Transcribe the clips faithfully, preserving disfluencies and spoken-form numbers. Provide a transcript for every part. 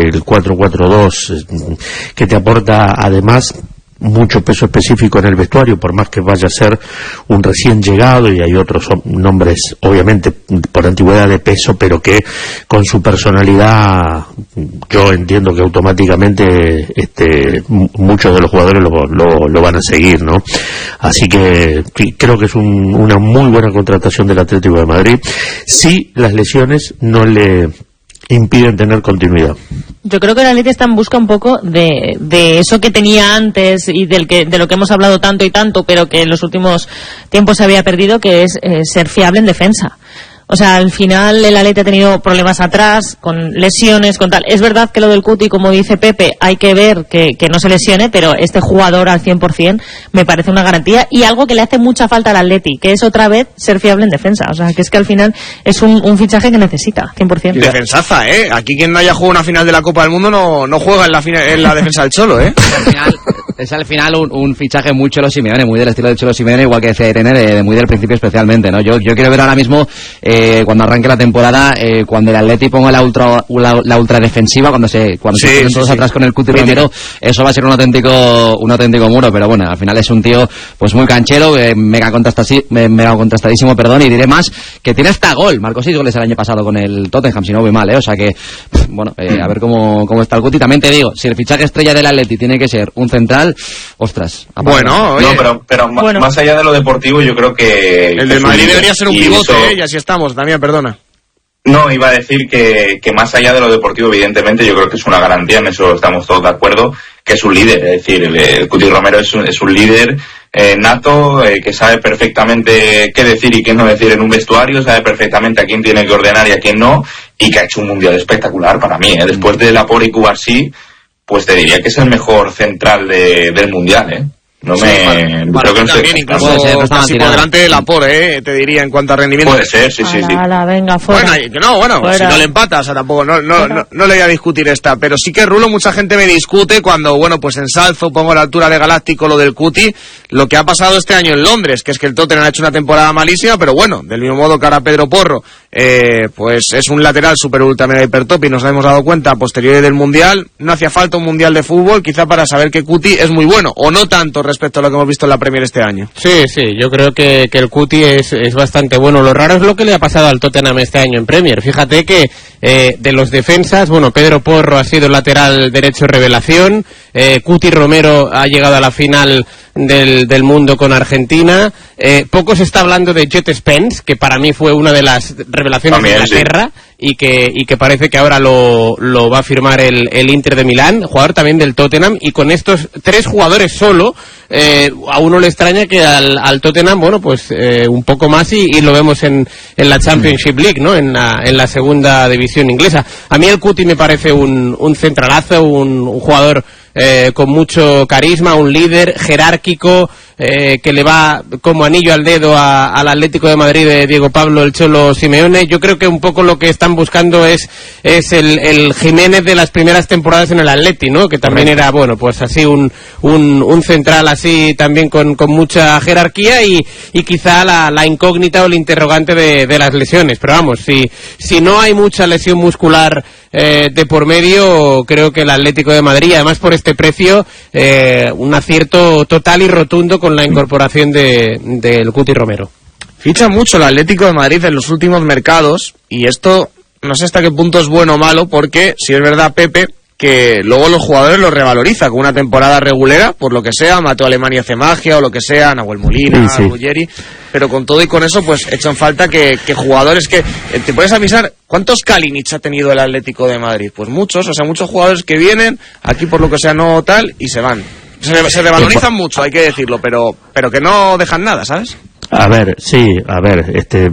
el cuatro cuatro dos, que te aporta además mucho peso específico en el vestuario, por más que vaya a ser un recién llegado, y hay otros nombres obviamente por antigüedad de peso, pero que con su personalidad yo entiendo que automáticamente este, muchos de los jugadores lo, lo, lo van a seguir, ¿no? Así que creo que es un, una muy buena contratación del Atlético de Madrid, si las lesiones no le impiden tener continuidad. Yo creo que el Atleti está en busca un poco de, de eso que tenía antes y del que, de lo que hemos hablado tanto y tanto, pero que en los últimos tiempos se había perdido, que es eh, ser fiable en defensa. O sea, al final el Atleti ha tenido problemas atrás, con lesiones, con tal. Es verdad que lo del Cuti, como dice Pepe, hay que ver que, que no se lesione, pero este jugador al cien por ciento me parece una garantía, y algo que le hace mucha falta al Atleti, que es otra vez ser fiable en defensa. O sea, que es que al final es un, un fichaje que necesita, cien por ciento. Defensaza, ¿eh? Aquí quien no haya jugado una final de la Copa del Mundo no, no juega en la, final, en la defensa del Cholo, ¿eh? Al final, es al final un, un fichaje muy Cholo Simeone, muy del estilo de Cholo Simeone, igual que decía Irene, de, de muy del principio especialmente, ¿no? Yo, yo quiero ver ahora mismo, eh, cuando arranque la temporada, eh, cuando el Atleti ponga la ultra la, la ultra defensiva, cuando se cuando sí, se ponen todos sí, atrás sí. con el Cuti Romero, eso va a ser un auténtico un auténtico muro, pero bueno, al final es un tío pues muy canchero, eh, mega contrastadísimo, mega contrastadísimo, perdón, y diré más que tiene hasta gol, marcó seis goles el año pasado con el Tottenham, si no voy mal, eh, o sea que bueno, eh, a ver cómo, cómo está el Cuti. También te digo, si el fichaje estrella del Atleti tiene que ser un central, ostras. Bueno, oye. No, pero, pero bueno. Más allá de lo deportivo, yo creo que el del Madrid debería ser un pivote, eso... eh, y así estamos, Damián, perdona. No, iba a decir que, que más allá de lo deportivo, evidentemente, yo creo que es una garantía, en eso estamos todos de acuerdo, que es un líder, es decir, el, el Cuti Romero es un, es un líder eh, nato, eh, que sabe perfectamente qué decir y qué no decir en un vestuario, sabe perfectamente a quién tiene que ordenar y a quién no, y que ha hecho un mundial espectacular para mí, ¿eh? Después de Laporte y Cubarsí, pues te diría que es el mejor central de, del mundial, ¿eh? No sí, me... Para, creo que también, incluso puede ser, no casi por delante de Laporte, eh, te diría, en cuanto a rendimiento. Puede ser, sí, sí, sí. Ala, venga, fuera. Bueno, no, bueno, fuera. Si no le empatas, o sea, tampoco, no, no, no, no le voy a discutir esta, pero sí que Rulo, mucha gente me discute cuando, bueno, pues ensalzo, pongo a la altura de Galáctico lo del Cuti, lo que ha pasado este año en Londres, que es que el Tottenham ha hecho una temporada malísima, pero bueno, del mismo modo que ahora Pedro Porro, eh, pues es un lateral super ultra mega hipertop, y nos hemos dado cuenta a posteriori del Mundial, no hacía falta un Mundial de fútbol, quizá para saber que Cuti es muy bueno, o no tanto respecto a lo que hemos visto en la Premier este año. Sí, sí, yo creo que, que el Cuti es, es bastante bueno. Lo raro es lo que le ha pasado al Tottenham este año en Premier. Fíjate que eh, de los defensas, bueno, Pedro Porro ha sido el lateral derecho revelación, eh, Cuti Romero ha llegado a la final del, del mundo con Argentina, eh, poco se está hablando de Jet Spence, que para mí fue una de las revelaciones También, de Inglaterra, sí. y que y que parece que ahora lo, lo va a firmar el, el Inter de Milán, jugador también del Tottenham, y con estos tres jugadores solo, eh, a uno le extraña que al, al Tottenham, bueno, pues eh, un poco más, y, y lo vemos en, en la Championship League, ¿no? En la, en la segunda división inglesa. A mí el Cuti me parece un, un centralazo, un, un jugador Eh, con mucho carisma, un líder jerárquico, eh, que le va como anillo al dedo a, al Atlético de Madrid de Diego Pablo el Cholo Simeone. Yo creo que un poco lo que están buscando es es el, el Jiménez de las primeras temporadas en el Atleti, ¿no? Que también era, bueno, pues así un un, un central así también con, con mucha jerarquía, y, y quizá la, la incógnita o el interrogante de, de las lesiones. Pero vamos, si, si no hay mucha lesión muscular eh, de por medio, creo que el Atlético de Madrid, además por este precio, eh, un acierto total y rotundo con la incorporación de del Cuti Romero. Ficha mucho el Atlético de Madrid en los últimos mercados, y esto no sé hasta qué punto es bueno o malo, porque si es verdad, Pepe, que luego los jugadores los revaloriza con una temporada regulera, por lo que sea, Mateo Alemania hace magia o lo que sea, Nahuel Molina, sí, sí. Ruggeri, pero con todo y con eso pues echan falta que, que jugadores que... ¿Te puedes avisar cuántos Kalinic ha tenido el Atlético de Madrid? Pues muchos, o sea, muchos jugadores que vienen aquí por lo que sea no tal y se van. Se, se revalorizan mucho, hay que decirlo, pero pero que no dejan nada, ¿sabes? A ver, sí, a ver, este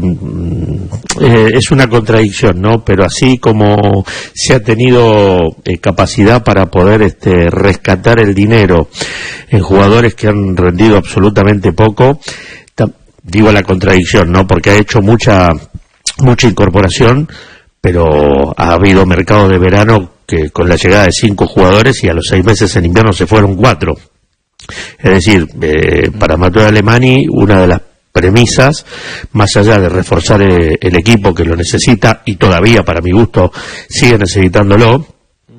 eh, es una contradicción, ¿no? Pero así como se ha tenido eh, capacidad para poder este rescatar el dinero en jugadores que han rendido absolutamente poco, digo la contradicción, ¿no? Porque ha hecho mucha mucha incorporación, pero ha habido mercado de verano que con la llegada de cinco jugadores, y a los seis meses en invierno se fueron cuatro. Es decir, eh, para Mateo Alemani, una de las premisas, más allá de reforzar el, el equipo que lo necesita, y todavía para mi gusto sigue necesitándolo,